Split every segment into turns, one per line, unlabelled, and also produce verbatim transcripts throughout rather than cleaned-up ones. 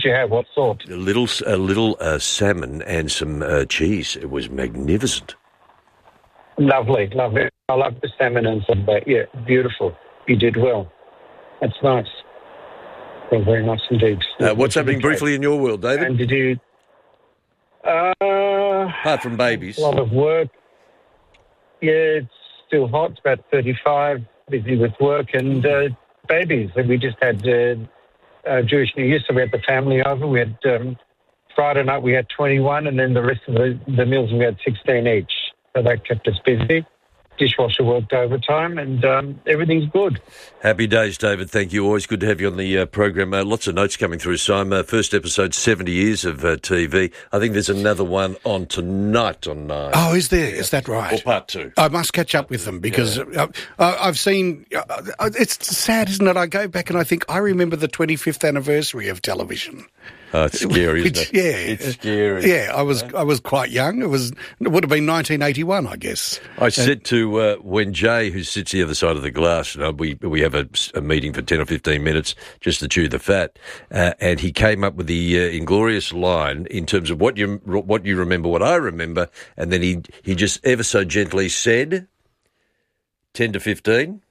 you have? What sort?
A little, a little uh, salmon and some uh, cheese. It was magnificent.
Lovely, lovely. I love the salmon and some, uh, yeah, beautiful. You did well. That's nice. Well, very nice indeed.
Uh, what's happening briefly in your world, David?
And did you... Uh,
Apart from babies.
A lot of work. Yeah, it's still hot. It's about thirty-five. Busy with work and uh, babies. And we just had uh, uh, Jewish New Year, so we had the family over. We had um, Friday night we had twenty-one, and then the rest of the, the meals we had sixteen each. So that kept us busy. Dishwasher worked overtime, and um, everything's good.
Happy days, David. Thank you. Always good to have you on the uh, program. Uh, lots of notes coming through, Simon. Uh, first episode, seventy years of uh, T V. I think there's another one on tonight on Nine.
Oh, is there? Is that right?
Or part two.
I must catch up with them because yeah. uh, I've seen... Uh, it's sad, isn't it? I go back and I think, I remember the twenty-fifth anniversary of television.
Oh, it's scary, isn't
Which,
it?
Yeah.
It's scary.
Yeah, I was I was quite young. It was it would have been nineteen eighty-one, I guess.
I said to, uh, when Jay, who sits the other side of the glass, you know, we we have a, a meeting for ten or fifteen minutes just to chew the fat, uh, and he came up with the uh, inglorious line in terms of what you what you remember, what I remember, and then he, he just ever so gently said, ten to fifteen.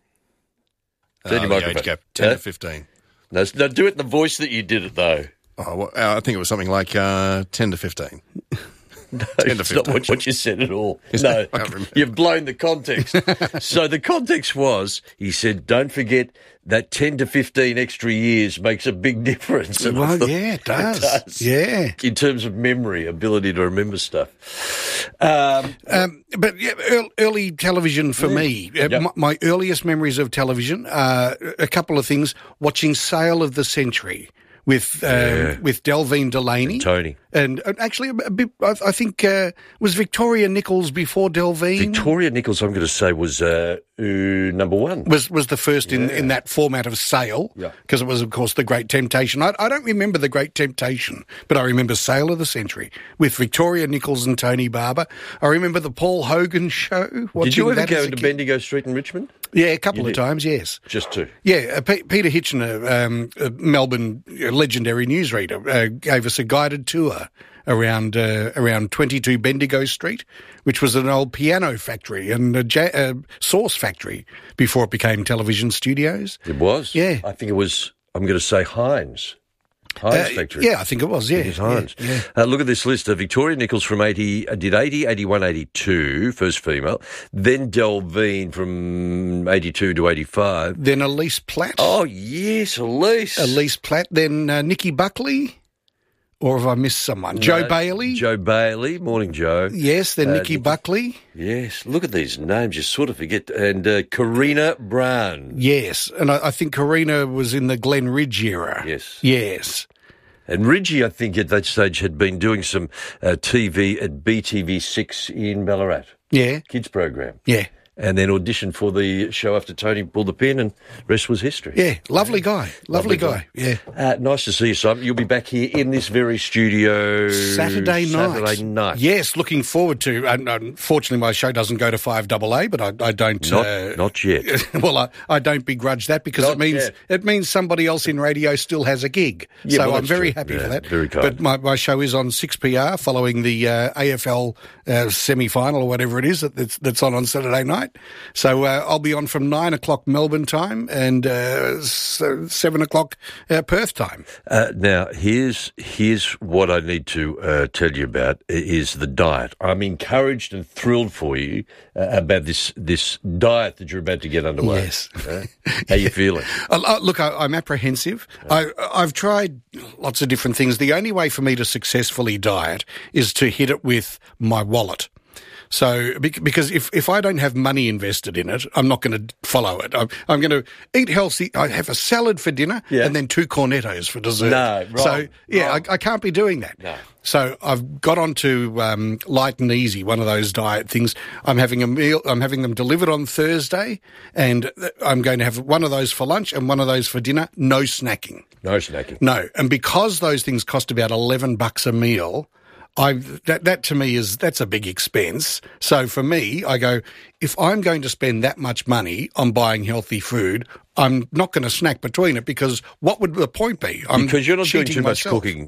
Oh, the age gap, ten uh, to fifteen.
No, no, do it in the voice that you did it, though.
Oh, well, I think it was something like uh, ten to fifteen.
No,
ten to
it's not what, what you said at all. No, you've blown the context. So the context was, he said, don't forget that ten to fifteen extra years makes a big difference. And
well, yeah, it does. it does. Yeah.
In terms of memory, ability to remember stuff. Um,
um, but yeah, early television for
yeah.
me, uh,
yep.
my, my earliest memories of television, uh, a couple of things, watching Sale of the Century. With um,
yeah.
with Delvine Delaney.
And Tony.
And, and actually, a bit, I, I think, uh, was Victoria Nichols before Delvine?
Victoria Nichols, I'm going to say, was uh, uh, number one.
Was was the first in,
yeah.
in that format of Sale, because
yeah.
it was, of course, The Great Temptation. I, I don't remember The Great Temptation, but I remember Sale of the Century with Victoria Nichols and Tony Barber. I remember the Paul Hogan show.
Did you ever go
into
kid. Bendigo Street in Richmond?
Yeah, a couple of times, yes.
Just two?
Yeah, uh, P- Peter Hitchener, um, a Melbourne uh, legendary newsreader, uh, gave us a guided tour around uh, around twenty-two Bendigo Street, which was an old piano factory and a ja- uh, sauce factory before it became television studios.
It was?
Yeah.
I think it was, I'm going to say Heinz. Heinz
uh,
factory.
Yeah, I think it was, yeah.
It was Heinz.
Yeah, yeah.
Uh, look at this list. Uh, Victoria Nichols from eighty, uh, did eighty, eighty-one, eighty-two, first female. Then Delvine from eighty-two to eighty-five.
Then Elise Platt.
Oh, yes, Elise.
Elise Platt. Then uh, Nikki Buckley. Or have I missed someone?
No,
Joe Bailey?
Joe Bailey. Morning, Joe.
Yes, then
uh,
Nikki Buckley.
Yes. Look at these names. You sort of forget. And uh, Karina Brown.
Yes. And I, I think Karina was in the Glen Ridge era.
Yes.
Yes.
And Ridgie, I think, at that stage had been doing some uh, T V at B T V six in Ballarat.
Yeah.
Kids program.
Yeah.
And then auditioned for the show after Tony pulled the pin, and rest was history.
Yeah, lovely guy. Lovely, lovely guy. guy, yeah.
Uh, nice to see you, Simon. You'll be back here in this very studio
Saturday night.
Saturday night.
Yes, looking forward to. Uh, unfortunately, my show doesn't go to five double A, but I, I don't.
Not,
uh,
not yet.
Well, I, I don't begrudge that because
not
it means
yet.
it means somebody else in radio still has a gig.
Yeah,
so
well,
I'm very
true.
happy
yeah,
for that.
Very kind.
But my, my show is on six P R following the uh, A F L uh, semi-final or whatever it is that, that's, that's on on Saturday night. So. Uh, I'll be on from nine o'clock Melbourne time and uh, seven o'clock uh, Perth time.
Uh, now, here's here's what I need to uh, tell you about is the diet. I'm encouraged and thrilled for you uh, about this this diet that you're about to get underway.
Yes.
Uh, how you feeling?
uh, look, I, I'm apprehensive. I, I've tried lots of different things. The only way for me to successfully diet is to hit it with my wallet. So, because if, if I don't have money invested in it, I'm not going to follow it. I'm, I'm going to eat healthy. I have a salad for dinner
yeah.
and then two cornettos for dessert.
No, wrong.
So, yeah,
wrong.
I, I can't be doing that.
No.
So I've got onto um, Light and Easy, one of those diet things. I'm having a meal. I'm having them delivered on Thursday, and I'm going to have one of those for lunch and one of those for dinner. No snacking.
No snacking.
No, and because those things cost about eleven bucks a meal. I that that to me is that's a big expense. So for me, I go, if I'm going to spend that much money on buying healthy food, I'm not going to snack between it because what would the point be? I'm
because you're not doing
cheating
too much
myself.
cooking